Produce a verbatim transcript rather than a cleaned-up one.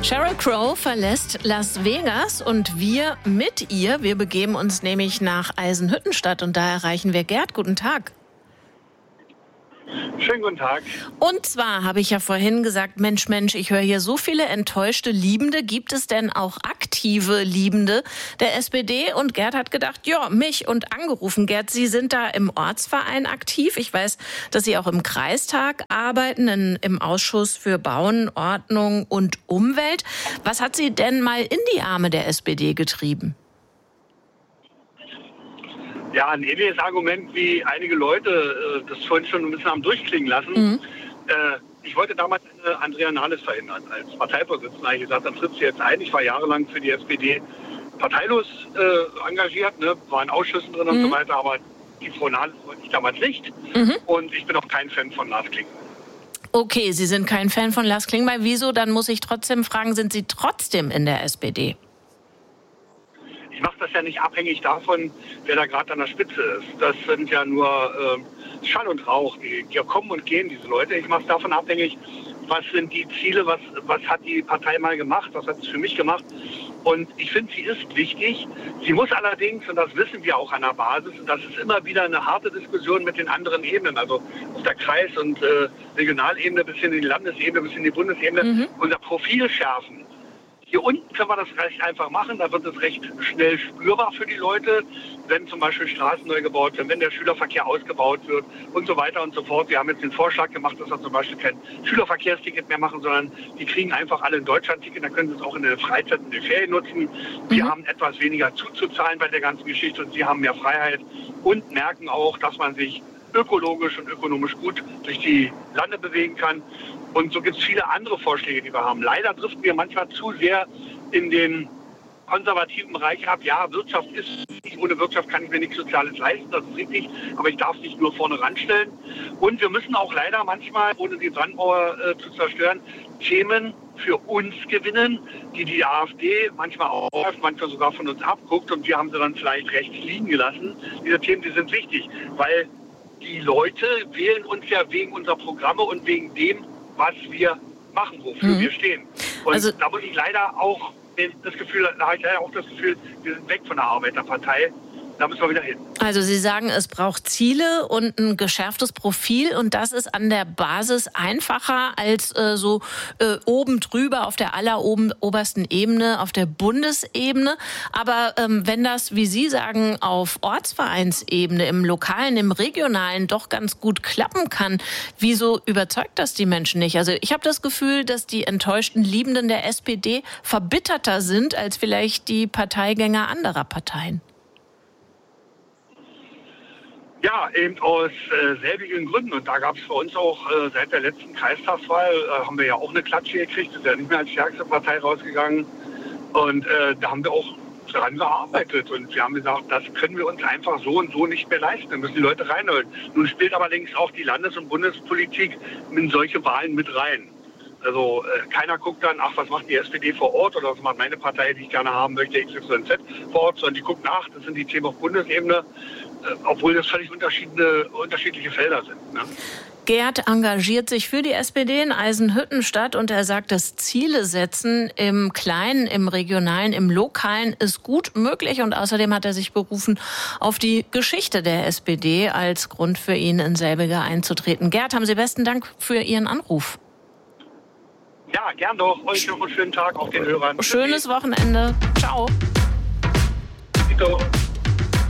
Sheryl Crow verlässt Las Vegas und wir mit ihr. Wir begeben uns nämlich nach Eisenhüttenstadt und da erreichen wir Gerd. Guten Tag. Schönen guten Tag. Und zwar habe ich ja vorhin gesagt, Mensch, Mensch, ich höre hier so viele enttäuschte Liebende. Gibt es denn auch aktive Liebende der S P D? Und Gerd hat gedacht, ja, mich und angerufen. Gerd, Sie sind da im Ortsverein aktiv. Ich weiß, dass Sie auch im Kreistag arbeiten, in, im Ausschuss für Bauen, Ordnung und Umwelt. Was hat Sie denn mal in die Arme der S P D getrieben? Ja, ein ähnliches Argument wie einige Leute äh, das vorhin schon ein bisschen haben durchklingen lassen. Mhm. Äh, ich wollte damals äh, Andrea Nahles verhindern. Als Parteivorsitzender habe ich gesagt, dann tritt sie jetzt ein. Ich war jahrelang für die S P D parteilos äh, engagiert, ne? War in Ausschüssen drin mhm. und so weiter, aber die Frau Nahles wollte ich damals nicht. Mhm. Und ich bin auch kein Fan von Lars Klingbeil. Okay, Sie sind kein Fan von Lars Klingbeil. Wieso? Dann muss ich trotzdem fragen, sind Sie trotzdem in der S P D? Ich mache das ja nicht abhängig davon, wer da gerade an der Spitze ist. Das sind ja nur äh, Schall und Rauch, die, die kommen und gehen, diese Leute. Ich mache es davon abhängig, was sind die Ziele, was, was hat die Partei mal gemacht, was hat es für mich gemacht. Und ich finde, sie ist wichtig. Sie muss allerdings, und das wissen wir auch an der Basis, und das ist immer wieder eine harte Diskussion mit den anderen Ebenen, also auf der Kreis- und äh, Regionalebene bis hin in die Landesebene, bis in die Bundesebene, mhm. unser Profil schärfen. Hier unten können wir das recht einfach machen, da wird es recht schnell spürbar für die Leute, wenn zum Beispiel Straßen neu gebaut werden, wenn der Schülerverkehr ausgebaut wird und so weiter und so fort. Wir haben jetzt den Vorschlag gemacht, dass wir zum Beispiel kein Schülerverkehrsticket mehr machen, sondern die kriegen einfach alle ein Deutschlandticket, dann können sie es auch in der Freizeit, in den Ferien nutzen. Wir mhm. haben etwas weniger zuzuzahlen bei der ganzen Geschichte und sie haben mehr Freiheit und merken auch, dass man sich ökologisch und ökonomisch gut durch die Lande bewegen kann. Und so gibt es viele andere Vorschläge, die wir haben. Leider driften wir manchmal zu sehr in den konservativen Bereich ab. Ja, Wirtschaft ist wichtig. Ohne Wirtschaft kann ich mir nichts Soziales leisten, das ist richtig. Aber ich darf es nicht nur vorne ranstellen. Und wir müssen auch leider manchmal, ohne die Brandmauer äh, zu zerstören, Themen für uns gewinnen, die die AfD manchmal auch, manchmal sogar von uns abguckt. Und wir haben sie dann vielleicht rechts liegen gelassen. Diese Themen, die sind wichtig, weil die Leute wählen uns ja wegen unserer Programme und wegen dem, was wir machen, wofür mhm. wir stehen. Und also, da muss ich leider auch das Gefühl, da habe ich leider auch das Gefühl, wir sind weg von der Arbeiterpartei. Da müssen wir wieder hin. Also Sie sagen, es braucht Ziele und ein geschärftes Profil und das ist an der Basis einfacher als äh, so äh, oben drüber auf der allerobersten Ebene, auf der Bundesebene. Aber ähm, wenn das, wie Sie sagen, auf Ortsvereinsebene, im Lokalen, im Regionalen doch ganz gut klappen kann, wieso überzeugt das die Menschen nicht? Also ich habe das Gefühl, dass die enttäuschten Liebenden der S P D verbitterter sind als vielleicht die Parteigänger anderer Parteien. Ja, eben aus äh, selbigen Gründen. Und da gab es bei uns auch äh, seit der letzten Kreistagswahl, äh, haben wir ja auch eine Klatsche gekriegt. Das ist ja nicht mehr als stärkste Partei rausgegangen. Und äh, da haben wir auch daran gearbeitet. Und wir haben gesagt, das können wir uns einfach so und so nicht mehr leisten. Wir müssen die Leute reinholen. Nun spielt aber allerdings auch die Landes- und Bundespolitik in solche Wahlen mit rein. Also äh, keiner guckt dann, ach, was macht die S P D vor Ort oder was macht meine Partei, die ich gerne haben möchte, X Y Z vor Ort, sondern die gucken nach, das sind die Themen auf Bundesebene, äh, obwohl das völlig unterschiedliche, unterschiedliche Felder sind. Ne? Gerd engagiert sich für die S P D in Eisenhüttenstadt und er sagt, das Ziele setzen im Kleinen, im Regionalen, im Lokalen ist gut möglich und außerdem hat er sich berufen auf die Geschichte der S P D als Grund für ihn in selbige einzutreten. Gerd, haben Sie besten Dank für Ihren Anruf. Ja, gern doch. Euch noch einen schönen Tag auf den Hörern. Schönes Wochenende. Ciao. Ciao.